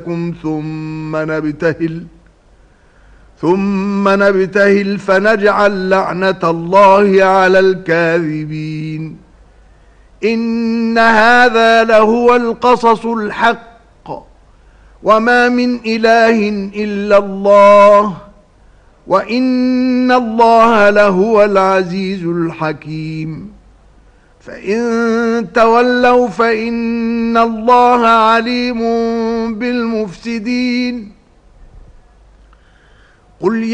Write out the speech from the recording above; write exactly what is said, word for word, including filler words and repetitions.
ثم نبتهل ثم نبتهل فنجعل لعنة الله على الكاذبين. إن هذا لهو القصص الحق وما من إله إلا الله وإن الله لهو العزيز الحكيم. فإن تولوا فإن الله عليم بالمفسدين. قل